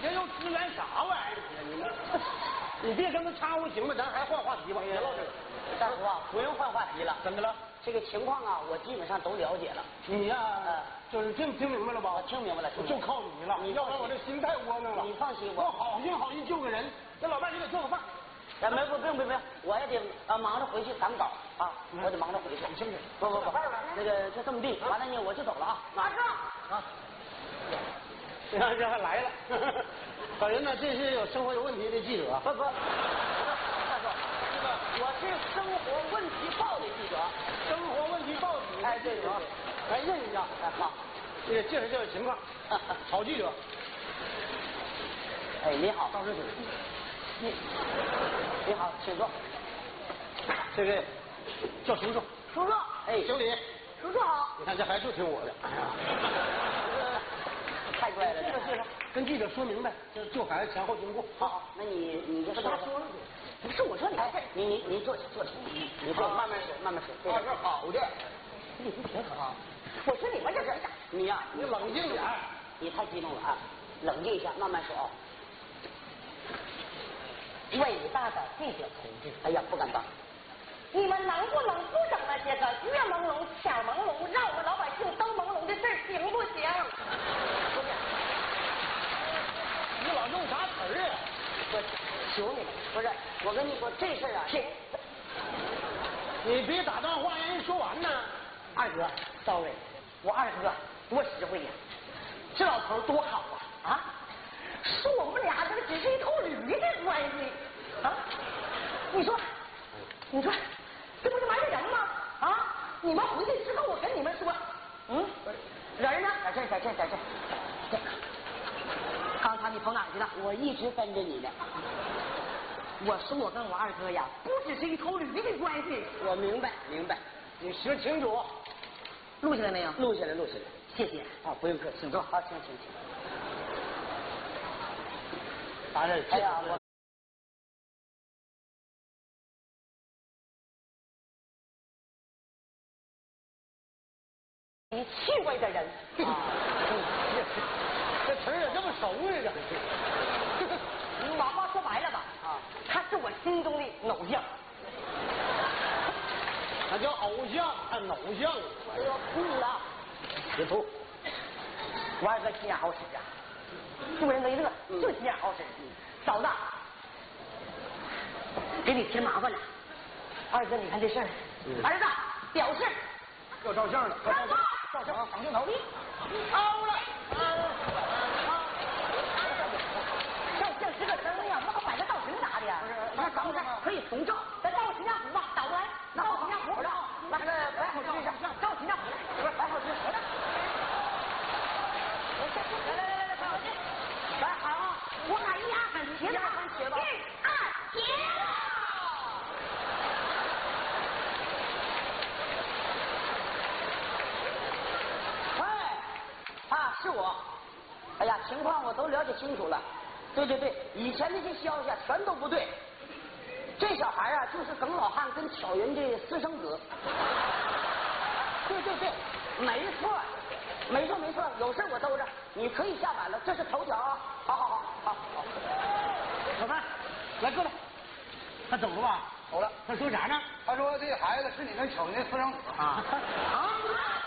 天又支援啥玩意儿？你别跟他掺和行吗？咱还换话题吧。别唠这个。 大叔啊，不用换话题了。 怎么了？ 这个情况啊，我基本上都了解了。 你呀，就是听明白了吧？ 我听明白了， 就靠你了。要不然我这心太窝囊了。 你放心， 我好心好意救个人。那老伴，你给做个饭。 不用，我也得忙着回去赶稿啊，我得忙着回去。 你听听。 不，那个就这么地，完了呢我就走了啊。马上啊。 这还来了。本人呢，这是有生活有问题的记者。 不，大叔，我是生活问题报的记者。 生活问题报纸。 哎，对。 来认一下。 哎，好。 这个介绍情况。好记者。 哎，你好， 到这里。 你好，请坐。 这个叫叔叔。 叔叔，哎， 经理。 叔叔好。 你看这还就听我的。 太乖了。 介绍，跟记者说明白，救孩子前后经过。 好，那你就说。不是我说你，你坐，你坐，慢慢说。 这好的。 你别可啊！我说你们这是你呀， 你冷静点。 你太激动了啊！冷静一下，慢慢说啊。伟大的记者同志，哎呀，不敢当。你们能不能不整那些个越朦胧、巧朦胧，让我们老百姓都朦胧的事儿，行不行？不是， 你老用啥词儿啊？ 我求你了，不是，我跟你说这事儿啊，行。 你别打断话，让人说完呢。 二哥 ，sorry， 我二哥多实惠呀，这老头多好啊！啊，说我们俩这个只是一头驴的关系啊！你说，这不是埋汰人吗？啊！你们回去之后，我跟你们说，人呢？在这。刚才你跑哪儿去了？我一直跟着你呢。我说我跟我二哥呀，不只是一头驴的关系。我明白。 你说清楚。 录下来没有？录下来。谢谢。 啊，不用客气，请坐。 好，请。 当然， 哎呀，你趣味的人啊， 这词儿也这么熟呢？ 你把话说白了吧？啊，他是我心中的偶像。 那叫偶像，看偶像。 哎呦，吐了！ 别吐。 我二哥心眼好使啊，助人为乐，就心眼好使。嫂子，给你添麻烦了。二哥，你看这事儿，儿子表示要照相了，照相，挡镜头。 凹了，照相是个生呀，那可摆个造型啥的呀？那咱们这可以重照，咱照个形象图吧，导完，照形象图，来摆好姿势，照形象图，不是摆好姿势，来，摆好姿势，来好啊！我喊一二喊茄子，1、2、茄子。是我，哎呀，情况我都了解清楚了。对，以前那些消息全都不对。这小孩啊，就是耿老汉跟巧云的私生子。对，没错，有事我兜着，你可以下板了，这是头条啊。好。 小范，来过来。他走了吧？ 走了。 他说啥呢？ 他说这孩子是你跟巧云的私生子啊。